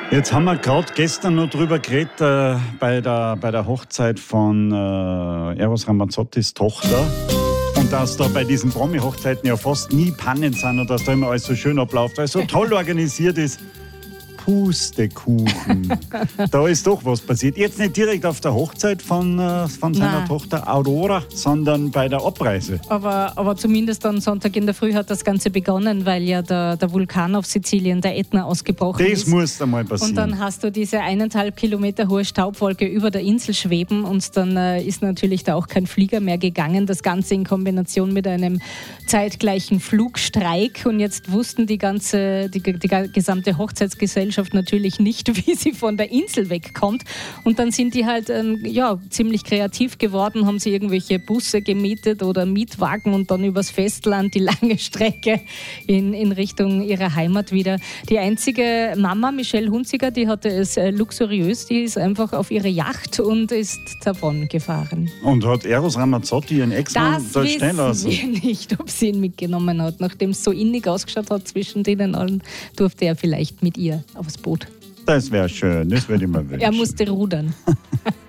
Jetzt haben wir gerade gestern noch drüber geredet, bei der Hochzeit von Eros Ramazzottis Tochter. Und dass da bei diesen Promi-Hochzeiten ja fast nie Pannen sind und dass da immer alles so schön abläuft, weil es so toll organisiert ist. Pustekuchen. Da ist doch was passiert. Jetzt nicht direkt auf der Hochzeit von seiner Tochter Aurora, sondern bei der Abreise. Aber zumindest am Sonntag in der Früh hat das Ganze begonnen, weil ja der Vulkan auf Sizilien, der Ätna, ausgebrochen ist. Das muss einmal passieren. Und dann hast du diese 1,5 Kilometer hohe Staubwolke über der Insel schweben und dann ist natürlich da auch kein Flieger mehr gegangen. Das Ganze in Kombination mit einem zeitgleichen Flugstreik. Und jetzt wussten die gesamte Hochzeitsgesellschaft natürlich nicht, wie sie von der Insel wegkommt. Und dann sind die halt ziemlich kreativ geworden, haben sie irgendwelche Busse gemietet oder Mietwagen und dann übers Festland die lange Strecke in Richtung ihrer Heimat wieder. Die einzige Mama, Michelle Hunziker, die hatte es luxuriös, die ist einfach auf ihre Yacht und ist davon gefahren. Und hat Eros Ramazzotti ihren Ex-Mann da stehen lassen? Das wissen wir nicht, ob sie ihn mitgenommen hat. Nachdem es so innig ausgeschaut hat zwischen denen allen, durfte er vielleicht mit ihr aufs Boot. Das wäre schön, das würde ich mir wünschen. Er musste rudern.